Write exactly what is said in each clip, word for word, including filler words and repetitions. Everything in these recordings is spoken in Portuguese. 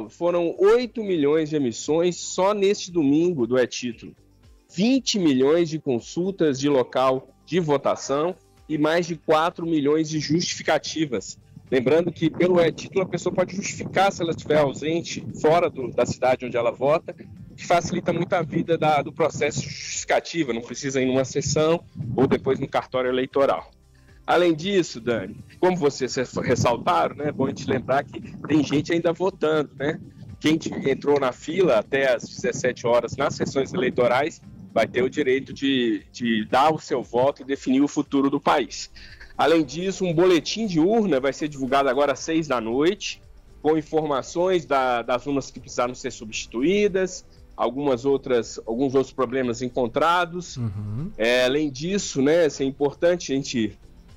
foram oito milhões de emissões só neste domingo do e-título, vinte milhões de consultas de local de votação e mais de quatro milhões de justificativas. Lembrando que pelo e-título a pessoa pode justificar se ela estiver ausente, fora do, da cidade onde ela vota, que facilita muito a vida da, do processo justificativo, não precisa ir numa sessão ou depois no cartório eleitoral. Além disso, Dani, como vocês ressaltaram, né, é bom a gente lembrar que tem gente ainda votando, né? Quem entrou na fila até às dezessete horas nas sessões eleitorais vai ter o direito de, de dar o seu voto e definir o futuro do país. Além disso, um boletim de urna vai ser divulgado agora às seis da noite, com informações da, das urnas que precisaram ser substituídas, algumas outras, alguns outros problemas encontrados. Uhum. É, além disso, né, é importante a gente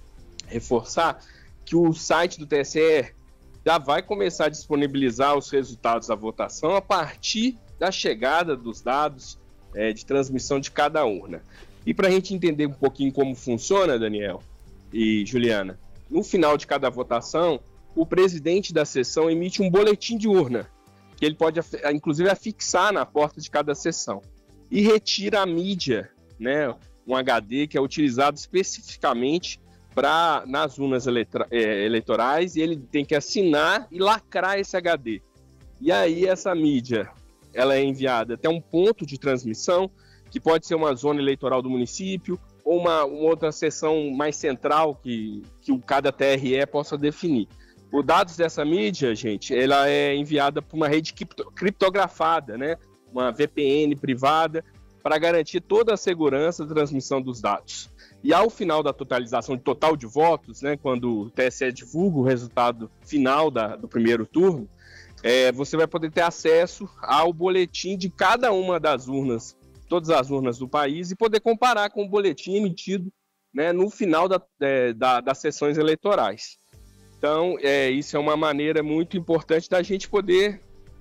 reforçar que o site do T S E já vai começar a disponibilizar os resultados da votação a partir da chegada dos dados é, de transmissão de cada urna. E para a gente entender um pouquinho como funciona, Daniel e Juliana, no final de cada votação, o presidente da sessão emite um boletim de urna, que ele pode, inclusive, afixar na porta de cada sessão, e retira a mídia, né, um H D que é utilizado especificamente para nas urnas eletra- é, eleitorais, e ele tem que assinar e lacrar esse H D. E aí essa mídia, ela é enviada até um ponto de transmissão, que pode ser uma zona eleitoral do município, ou uma, uma outra seção mais central que, que o cada T R E possa definir. Os dados dessa mídia, gente, ela é enviada por uma rede cripto, criptografada, né? Uma V P N privada, para garantir toda a segurança da transmissão dos dados. E ao final da totalização de total de votos, né, quando o T S E divulga o resultado final da, do primeiro turno, é, você vai poder ter acesso ao boletim de cada uma das urnas, todas as urnas do país, e poder comparar com o boletim emitido, né, no final da, é, da, das sessões eleitorais. Então, é, isso é uma maneira muito importante da gente poder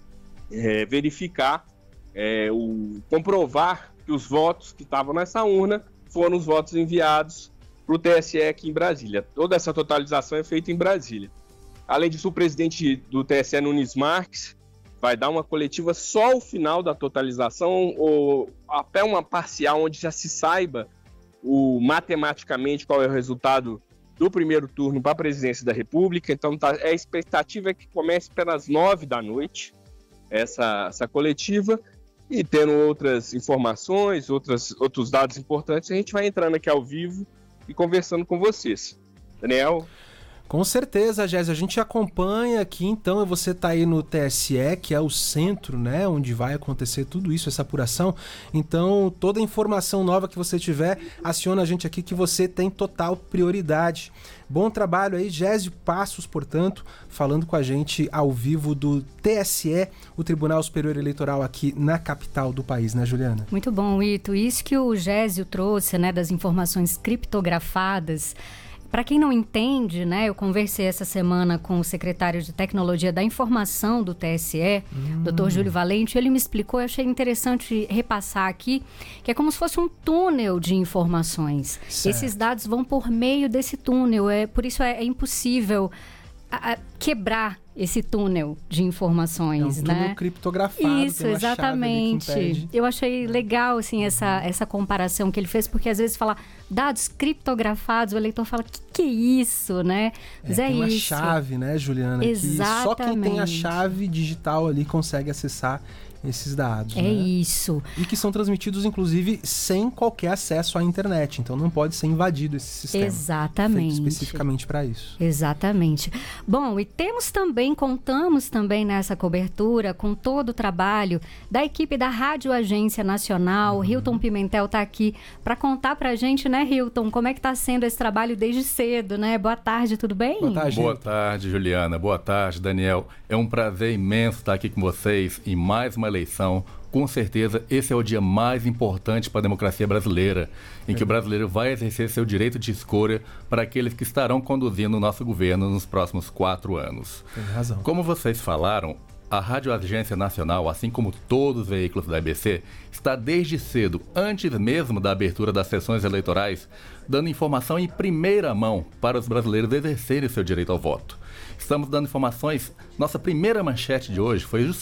é, verificar, é, o, comprovar que os votos que estavam nessa urna foram os votos enviados para o T S E aqui em Brasília. Toda essa totalização é feita em Brasília. Além disso, o presidente do T S E, Nunes Marques, vai dar uma coletiva só ao final da totalização, ou até uma parcial, onde já se saiba o, matematicamente qual é o resultado do primeiro turno para a presidência da República. Então, tá, a expectativa é que comece pelas nove da noite essa, essa coletiva, e tendo outras informações, outras, outros dados importantes, a gente vai entrando aqui ao vivo e conversando com vocês. Daniel? Com certeza, Gésia, a gente acompanha aqui, então, você está aí no T S E, que é o centro, né, onde vai acontecer tudo isso, essa apuração. Então, toda informação nova que você tiver, aciona a gente aqui, que você tem total prioridade. Bom trabalho aí, Gésio Passos, portanto, falando com a gente ao vivo do T S E, o Tribunal Superior Eleitoral aqui na capital do país, né, Juliana? Muito bom, Ito. Isso que o Gésio trouxe, né, das informações criptografadas. Para quem não entende, né, eu conversei essa semana com o secretário de Tecnologia da Informação do T S E, hum. doutor Júlio Valente. Ele me explicou, eu achei interessante repassar aqui, que é como se fosse um túnel de informações. Certo. Esses dados vão por meio desse túnel, é, por isso é, é impossível a, a, quebrar esse túnel de informações, é um túnel né? criptografado. Isso, exatamente. Eu achei legal, assim, essa, essa comparação que ele fez, porque às vezes fala dados criptografados, o eleitor fala, que que é isso, né? Mas é, é tem uma isso. chave, né, Juliana? Exatamente. Que só quem tem a chave digital ali consegue acessar esses dados. É, né? Isso. E que são transmitidos, inclusive, sem qualquer acesso à internet. Então, não pode ser invadido esse sistema. Exatamente. Feito especificamente para isso. Exatamente. Bom, e temos também, contamos também nessa cobertura com todo o trabalho da equipe da Rádio Agência Nacional. Uhum. Hilton Pimentel está aqui para contar para a gente, né, Hilton, como é que está sendo esse trabalho desde cedo, né? Boa tarde, tudo bem? Boa tarde, Boa tarde, Juliana. Boa tarde, Daniel. É um prazer imenso estar aqui com vocês em mais uma eleição. Com certeza, esse é o dia mais importante para a democracia brasileira, em que o brasileiro vai exercer seu direito de escolha para aqueles que estarão conduzindo o nosso governo nos próximos quatro anos. Tem razão. Como vocês falaram, a Rádio Agência Nacional, assim como todos os veículos da A B C, está desde cedo, antes mesmo da abertura das sessões eleitorais, dando informação em primeira mão para os brasileiros exercerem seu direito ao voto. Estamos dando informações. Nossa primeira manchete de hoje foi